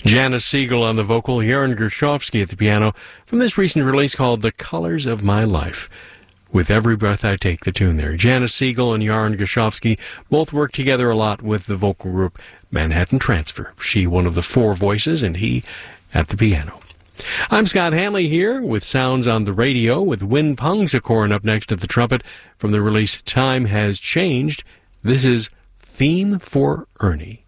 Janice Siegel on the vocal, Yaron Gershovsky at the piano, from this recent release called The Colors of My Life. With Every Breath I Take, the tune there. Janice Siegel and Yaron Gershovsky both work together a lot with the vocal group Manhattan Transfer. She one of the four voices and he at the piano. I'm Scott Hanley here with Sounds on the Radio with Win Pungsakorn up next at the trumpet from the release Time Has Changed. This is Theme for Ernie.